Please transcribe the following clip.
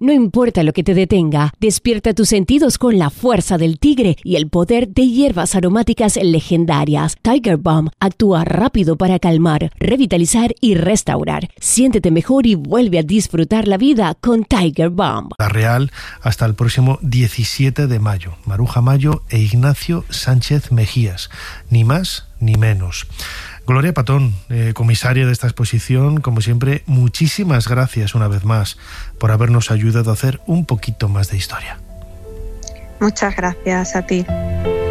No importa lo que te detenga, despierta tus sentidos con la fuerza del tigre y el poder de hierbas aromáticas legendarias. Tiger Balm actúa rápido para calmar, revitalizar y restaurar. Siéntete mejor y vuelve a disfrutar la vida con Tiger Balm. La Real hasta el próximo 17 de mayo. Maruja Mayo e Ignacio Sánchez Mejías. Ni más ni menos. Gloria Patón, comisaria de esta exposición, como siempre, muchísimas gracias una vez más por habernos ayudado a hacer un poquito más de historia. Muchas gracias a ti.